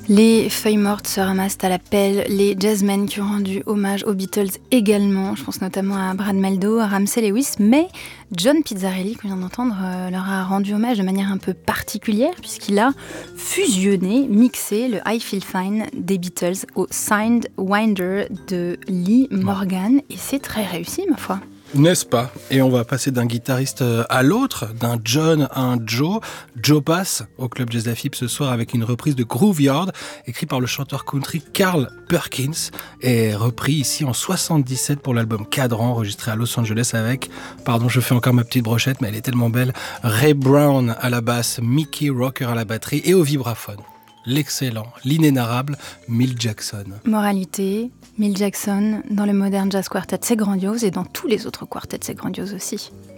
Les feuilles mortes se ramassent à la pelle, les jazzmen qui ont rendu hommage aux Beatles également, je pense notamment à Brad Mehldau, à Ramsey Lewis, mais John Pizzarelli, qu'on vient d'entendre, leur a rendu hommage de manière un peu particulière puisqu'il a fusionné, mixé le I Feel Fine des Beatles au Sidewinder de Lee Morgan et c'est très réussi ma foi. N'est-ce pas ? Et on va passer d'un guitariste à l'autre, d'un John à un Joe. Joe passe au Club Jazz Lafib ce soir avec une reprise de Grooveyard, écrit par le chanteur country Carl Perkins, et repris ici en 77 pour l'album Cadran, enregistré à Los Angeles avec, pardon, je fais encore ma petite brochette, mais elle est tellement belle, Ray Brown à la basse, Mickey Rocker à la batterie et au vibraphone. L'excellent, l'inénarrable Milt Jackson. Moralité, Milt Jackson, dans le Modern Jazz Quartet, c'est grandiose, et dans tous les autres quartets, c'est grandiose aussi.